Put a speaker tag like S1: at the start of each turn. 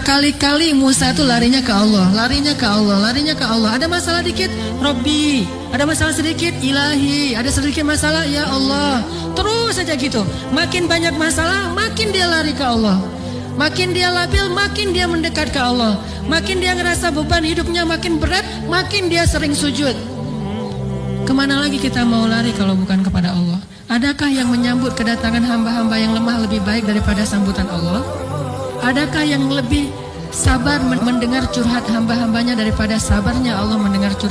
S1: Berkali-kali Musa itu larinya ke Allah, larinya ke Allah, larinya ke Allah. Ada masalah dikit, Robbi. Ada masalah sedikit, Ilahi. Ada sedikit masalah, ya Allah. Terus saja gitu. Makin banyak masalah, makin dia lari ke Allah. Makin dia labil, makin dia mendekat ke Allah. Makin dia ngerasa beban hidupnya makin berat, makin dia sering sujud. Kemana lagi kita mau lari kalau bukan kepada Allah? Adakah yang menyambut kedatangan hamba-hamba yang lemah lebih baik daripada sambutan Allah? Adakah yang lebih sabar mendengar curhat hamba-hambanya daripada sabarnya Allah mendengar curhat